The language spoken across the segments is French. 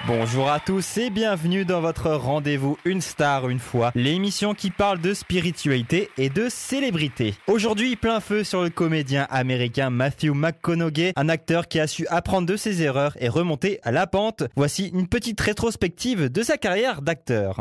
Bonjour à tous et bienvenue dans votre rendez-vous Une Star Une Fois, l'émission qui parle de spiritualité et de célébrité. Aujourd'hui, plein feu sur le comédien américain Matthew McConaughey, un acteur qui a su apprendre de ses erreurs et remonter à la pente. Voici une petite rétrospective de sa carrière d'acteur.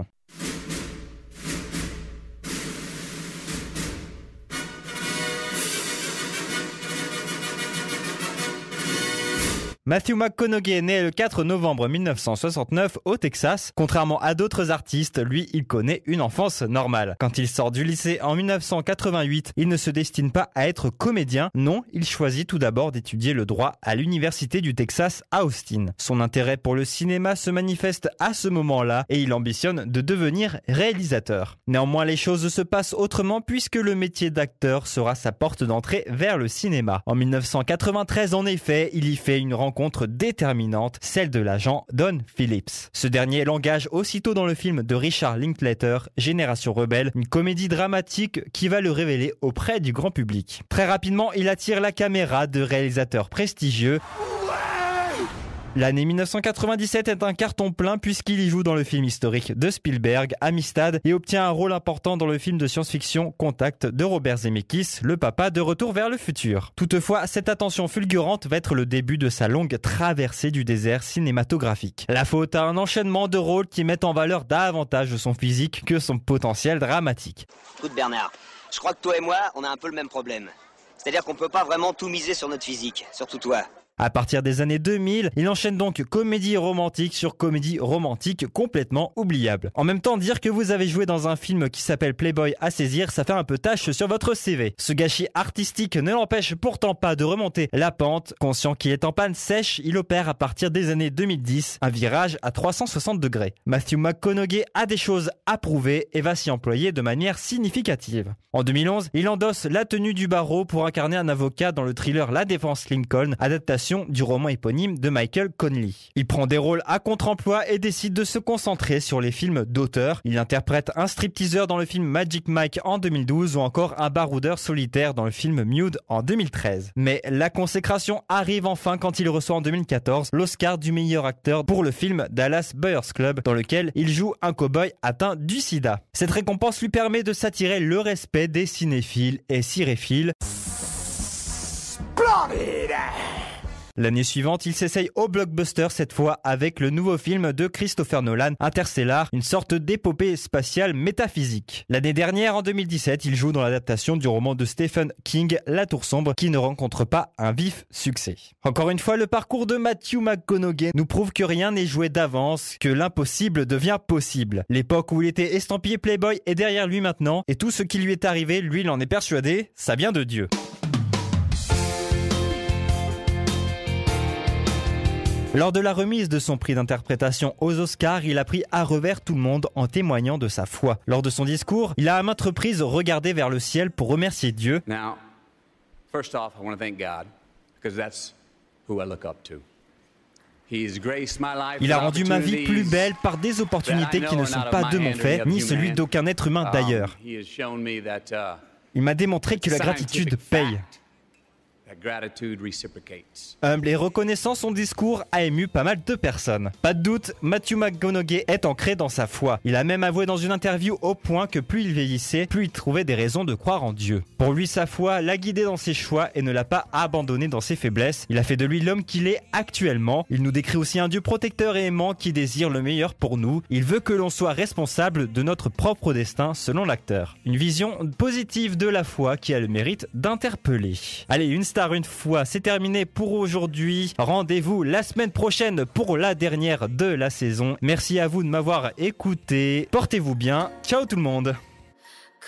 Matthew McConaughey est né le 4 novembre 1969 au Texas. Contrairement à d'autres artistes, lui, il connaît une enfance normale. Quand il sort du lycée en 1988, il ne se destine pas à être comédien. Non, il choisit tout d'abord d'étudier le droit à l'université du Texas à Austin. Son intérêt pour le cinéma se manifeste à ce moment-là et il ambitionne de devenir réalisateur. Néanmoins, les choses se passent autrement puisque le métier d'acteur sera sa porte d'entrée vers le cinéma. En 1993, en effet, il y fait une rencontre déterminante, celle de l'agent Don Phillips. Ce dernier l'engage aussitôt dans le film de Richard Linklater, Génération Rebelle, une comédie dramatique qui va le révéler auprès du grand public. Très rapidement, il attire la caméra de réalisateurs prestigieux. L'année 1997 est un carton plein puisqu'il y joue dans le film historique de Spielberg, Amistad, et obtient un rôle important dans le film de science-fiction Contact de Robert Zemeckis, le papa de Retour vers le futur. Toutefois, cette attention fulgurante va être le début de sa longue traversée du désert cinématographique. La faute à un enchaînement de rôles qui mettent en valeur davantage son physique que son potentiel dramatique. Écoute Bernard, je crois que toi et moi, on a un peu le même problème. C'est-à-dire qu'on peut pas vraiment tout miser sur notre physique, surtout toi. À partir des années 2000, il enchaîne donc comédie romantique sur comédie romantique complètement oubliable. En même temps, dire que vous avez joué dans un film qui s'appelle Playboy à saisir, ça fait un peu tâche sur votre CV. Ce gâchis artistique ne l'empêche pourtant pas de remonter la pente. Conscient qu'il est en panne sèche, il opère à partir des années 2010 un virage à 360 degrés. Matthew McConaughey a des choses à prouver et va s'y employer de manière significative. En 2011, il endosse la tenue du barreau pour incarner un avocat dans le thriller La Défense Lincoln, adaptation du roman éponyme de Michael Connelly. Il prend des rôles à contre-emploi et décide de se concentrer sur les films d'auteur. Il interprète un stripteaseur dans le film Magic Mike en 2012 ou encore un baroudeur solitaire dans le film Mude en 2013. Mais la consécration arrive enfin quand il reçoit en 2014 l'Oscar du meilleur acteur pour le film Dallas Buyers Club dans lequel il joue un cow-boy atteint du sida. Cette récompense lui permet de s'attirer le respect des cinéphiles et ciréphiles. L'année suivante, il s'essaye au blockbuster, cette fois avec le nouveau film de Christopher Nolan, Interstellar, une sorte d'épopée spatiale métaphysique. L'année dernière, en 2017, il joue dans l'adaptation du roman de Stephen King, La Tour Sombre, qui ne rencontre pas un vif succès. Encore une fois, le parcours de Matthew McConaughey nous prouve que rien n'est joué d'avance, que l'impossible devient possible. L'époque où il était estampillé Playboy est derrière lui maintenant, et tout ce qui lui est arrivé, lui, il en est persuadé, ça vient de Dieu. Lors de la remise de son prix d'interprétation aux Oscars, il a pris à revers tout le monde en témoignant de sa foi. Lors de son discours, il a à maintes reprises regardé vers le ciel pour remercier Dieu. Now, first off, I want to thank God because that's who I look up to. Il a rendu ma vie plus belle par des opportunités qui ne sont pas de mon fait, ni celui d'aucun être humain d'ailleurs. Il m'a démontré que la gratitude paye. Humble et reconnaissant, son discours a ému pas mal de personnes. Pas de doute, Matthew McConaughey est ancré dans sa foi. Il a même avoué dans une interview au point que plus il vieillissait, plus il trouvait des raisons de croire en Dieu. Pour lui, sa foi l'a guidé dans ses choix et ne l'a pas abandonné dans ses faiblesses. Il a fait de lui l'homme qu'il est actuellement. Il nous décrit aussi un Dieu protecteur et aimant qui désire le meilleur pour nous. Il veut que l'on soit responsable de notre propre destin selon l'acteur. Une vision positive de la foi qui a le mérite d'interpeller. Allez, Une Star Une Fois, c'est terminé pour aujourd'hui. Rendez-vous la semaine prochaine pour la dernière de la saison. Merci à vous de m'avoir écouté. Portez-vous bien. Ciao tout le monde.